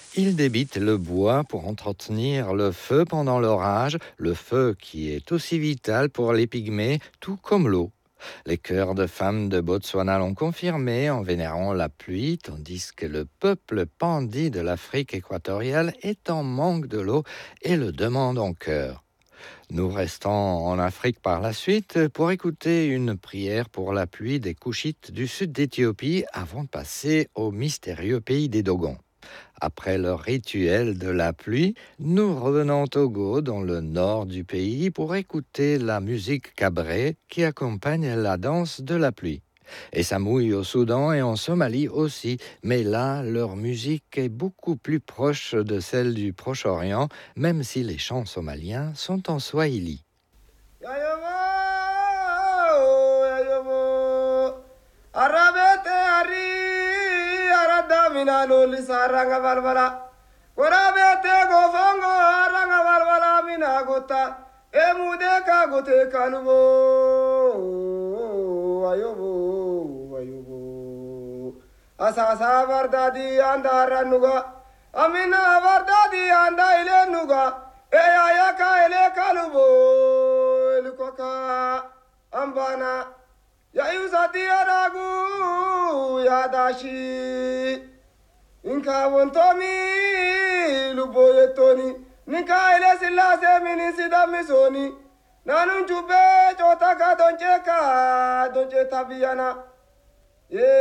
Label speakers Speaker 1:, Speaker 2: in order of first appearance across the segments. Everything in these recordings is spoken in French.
Speaker 1: Ils débitent le bois pour entretenir le feu pendant l'orage, le feu qui est aussi vital pour les pygmées, tout comme l'eau. Les chœurs de femmes de Botswana l'ont confirmé en vénérant la pluie, tandis que le peuple pandi de l'Afrique équatoriale est en manque de l'eau et le demande en chœur. Nous restons en Afrique par la suite pour écouter une prière pour la pluie des Couchites du sud d'Éthiopie avant de passer au mystérieux pays des Dogons. Après le rituel de la pluie, nous revenons au Togo, dans le nord du pays, pour écouter la musique cabré qui accompagne la danse de la pluie. Et ça mouille au Soudan et en Somalie aussi, mais là, leur musique est beaucoup plus proche de celle du Proche-Orient, même si les chants somaliens sont en swahili.
Speaker 2: Yayobo, yayobo, arabete ari, aradamina loli saranga balbala. Korabete gofongo aranga balbala mina gota, emude ka gote kanubo, ayobo, ayobo. Asasa bardadi anda ranuga, amina bardadi anda ile nuga, eya yaka ile kanubo. Koka ambana ya yusati aragu ya dashi inka wontomi luboyetoni ninka ile silase mini sidamisoni nanun jube chotaka donche tabiyana ye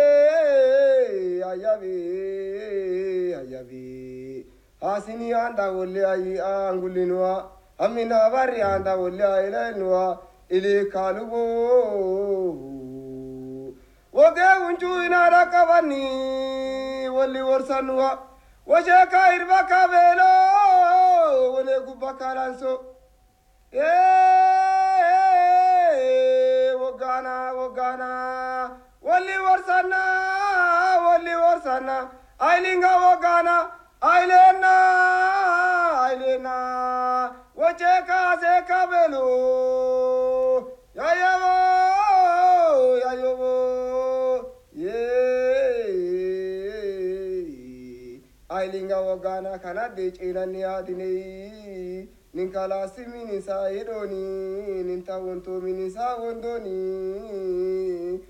Speaker 2: ayabi hasini anda wolle ayi angulinwa amina bari anda wolle ailenwa ili kalubo woge unju ina rakabani wolli worsanwa wajeka irba kabelo wone gubakalanso wogana wolli worsana ailinga wogana ailena wacheka se kabelo yayobo ye ailinga wogana kana de chirani adine ninkala simini sa idoni ninta wonto minisa wondoni